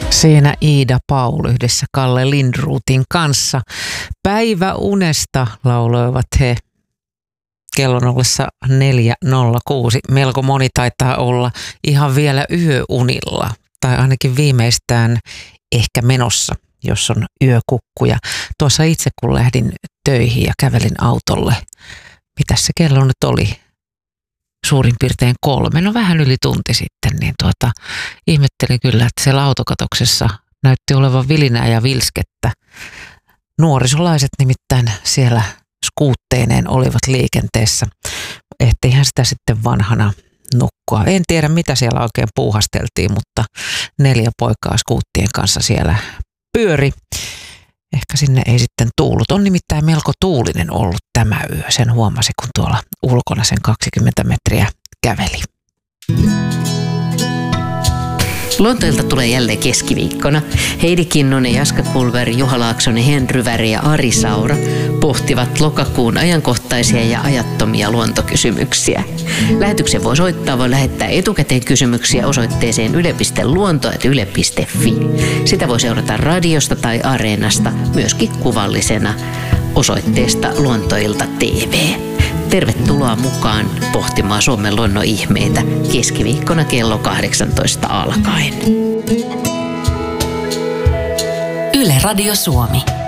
Siinä Iida Paul yhdessä Kalle Lindroothin kanssa. Päiväunesta lauloivat he kellon ollessa 4.06. Melko moni taitaa olla ihan vielä yöunilla tai ainakin viimeistään ehkä menossa, jos on yökukkuja. Tuossa itse kun lähdin töihin ja kävelin autolle, mitäs se kello nyt oli? Suurin piirtein 3, no vähän yli tunti sitten, niin ihmettelin kyllä, että siellä autokatoksessa näytti olevan vilinää ja vilskettä. Nuorisolaiset nimittäin siellä skuutteineen olivat liikenteessä. Etteihän sitä sitten vanhana nukkua. En tiedä, mitä siellä oikein puuhasteltiin, mutta 4 poikaa skuuttien kanssa siellä pyöri. Ehkä sinne ei sitten tuullut. On nimittäin melko tuulinen ollut tämä yö. Sen huomasi, kun tuolla ulkona sen 20 metriä käveli. Lontoilta tulee jälleen keskiviikkona. Heidi Kinnunen, Jaska Kulveri, Juha Laaksonen, Henry Väri ja Ari Saura pohtivat lokakuun ajankohtaisia ja ajattomia luontokysymyksiä. Lähetyksen voi soittaa, voi lähettää etukäteen kysymyksiä osoitteeseen yle.luonto@yle.fi. Sitä voi seurata radiosta tai Areenasta, myöskin kuvallisena osoitteesta Luontoilta TV. Tervetuloa mukaan pohtimaan Suomen luonnon ihmeitä keskiviikkona kello 18 alkaen. Yle Radio Suomi.